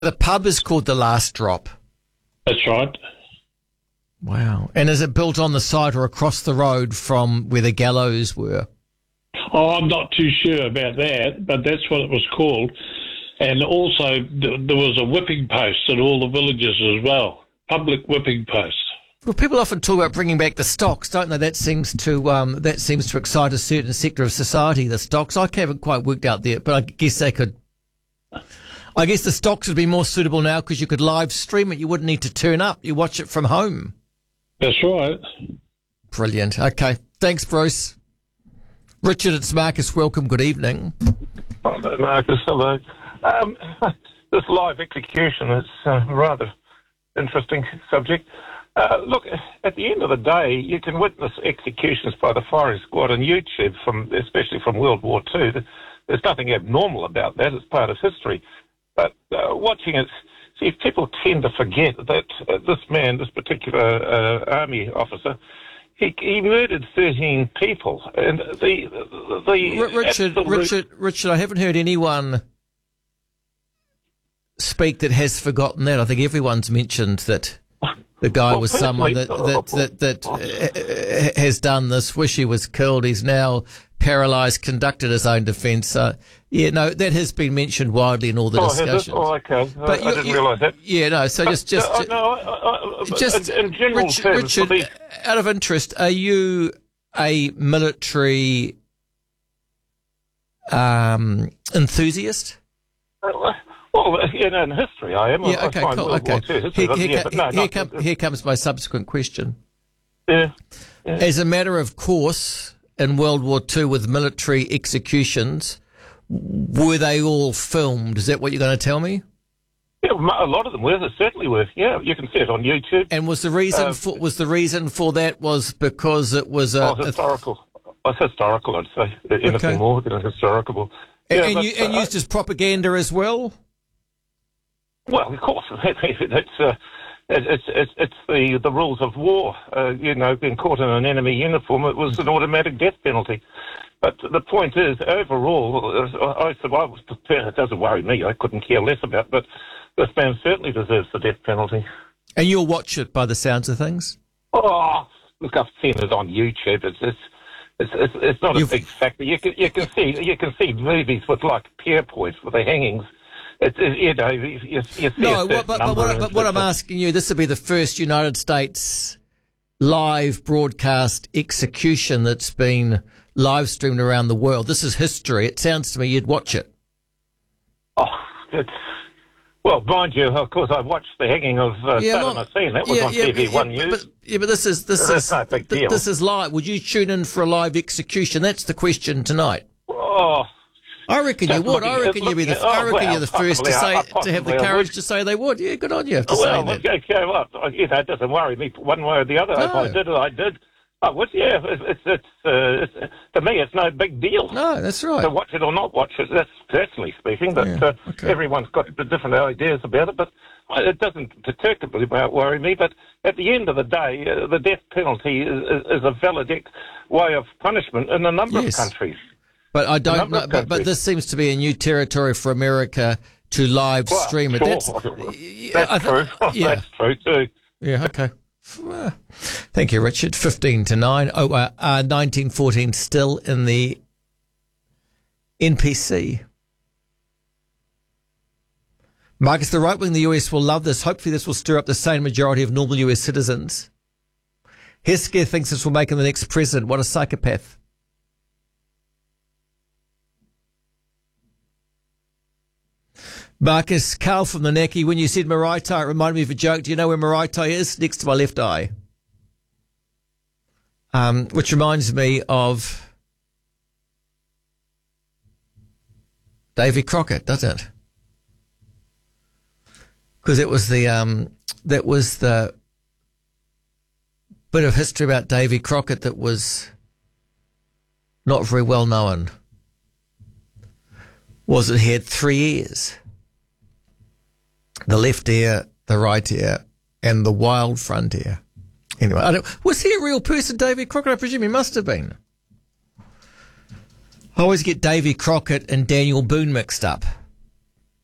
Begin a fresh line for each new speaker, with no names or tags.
The pub is called The Last Drop.
That's right.
Wow. And is it built on the site or across the road from where the gallows were?
Oh, I'm not too sure about that, but that's what it was called. And also, there was a whipping post at all the villages as well, public whipping post.
Well, people often talk about bringing back the stocks, don't they? That seems to excite a certain sector of society. The stocks, I haven't quite worked out there, but I guess they could. I guess the stocks would be more suitable now because you could live stream it. You wouldn't need to turn up. You watch it from home.
That's right.
Brilliant. Okay, thanks, Bruce. Richard, it's Marcus. Welcome. Good evening.
Hello, Marcus. Hello. This live execution is a rather interesting subject. Look, at the end of the day, you can witness executions by the firing squad on YouTube, especially from World War II. There's nothing abnormal about that. It's part of history. But watching it, see, people tend to forget that this particular army officer, he murdered 13 people. And
Richard, I haven't heard anyone speak that has forgotten that. I think everyone's mentioned that the guy was someone that has done this. Wish he was killed. He's now paralysed. Conducted his own defence. That has been mentioned widely in all the discussions.
Okay. But I didn't realise that.
Yeah, no. So just
in general terms,
Richard, out of interest, are you a military enthusiast?
Well, in history, I am.
Yeah, okay, cool. Okay. Here comes my subsequent question.
Yeah.
As a matter of course, in World War II with military executions, were they all filmed? Is that what you're going to tell me?
Yeah, a lot of them were. They certainly were. Yeah, you can see it on YouTube.
And was the reason for that was because it was
historical? It's historical, I'd say. Anything more than historical.
And used as propaganda as well?
Well, of course, it's the rules of war. Being caught in an enemy uniform, it was an automatic death penalty. But the point is, overall, it doesn't worry me. I couldn't care less about it. But this man certainly deserves the death penalty.
And you'll watch it by the sounds of things?
Oh, look, I've seen it on YouTube. It's not a big factor. You can see movies with like peer points with the hangings. You see
but what I'm asking you, this will be the first United States live broadcast execution that's been live streamed around the world. This is history. It sounds to me you'd watch it.
Oh, well, mind you, of course, I watched the hanging of Saddam Hussein. That was on TV1 News.
But this is
no big deal.
This is live. Would you tune in for a live execution? That's the question tonight.
Oh,
I reckon you would. I reckon you're the first to have the courage to say they would. Yeah, good on you. Have to say that.
Okay, well, it doesn't worry me one way or the other.
No.
If I did it, I did. I would. Yeah, it's to me, it's no big deal.
No, that's right.
To watch it or not watch it. That's personally speaking, but everyone's got different ideas about it. But it doesn't particularly worry me. But at the end of the day, the death penalty is a valid way of punishment in a number of countries.
But I don't know. But this seems to be a new territory for America to live stream it.
Sure. That's true.
Yeah.
That's true too.
Yeah. Okay. Thank you, Richard. 15 to 9. 1914 still in the NPC. Marcus, the right wing in the US will love this. Hopefully this will stir up the sane majority of normal US citizens. Heske thinks this will make him the next president. What a psychopath. Marcus, Carl from the Naki, when you said Maraetai, it reminded me of a joke. Do you know where Maraetai is? Next to my left eye. Which reminds me of Davy Crockett, doesn't it? Because it was that was the bit of history about Davy Crockett that was not very well known. Was that he had 3 ears. The left ear, the right ear, and the wild front ear. Anyway, was he a real person, Davy Crockett? I presume he must have been. I always get Davy Crockett and Daniel Boone mixed up.